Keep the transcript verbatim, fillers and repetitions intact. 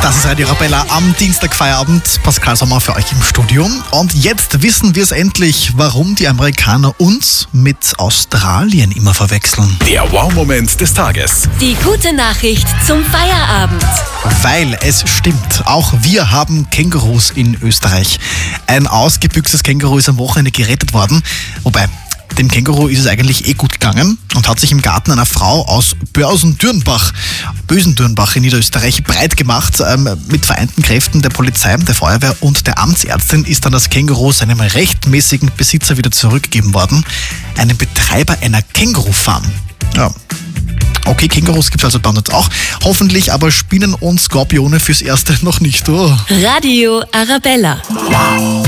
Das ist Radio Arabella am Dienstag-Feierabend. Pascal Sommer für euch im Studio. Und jetzt wissen wir es endlich, warum die Amerikaner uns mit Australien immer verwechseln. Der Wow-Moment des Tages. Die gute Nachricht zum Feierabend. Weil es stimmt, auch wir haben Kängurus in Österreich. Ein ausgebüchstes Känguru ist am Wochenende gerettet worden. Wobei, dem Känguru ist es eigentlich eh gut gegangen und hat sich im Garten einer Frau aus Börsendürnbach, Bösendürnbach in Niederösterreich breit gemacht. Ähm, mit vereinten Kräften der Polizei, der Feuerwehr und der Amtsärztin ist dann das Känguru seinem rechtmäßigen Besitzer wieder zurückgegeben worden, einem Betreiber einer Kängurufarm. Ja. Okay, Kängurus gibt es also bei uns auch. Hoffentlich aber Spinnen und Skorpione fürs Erste noch nicht. Oh. Radio Arabella.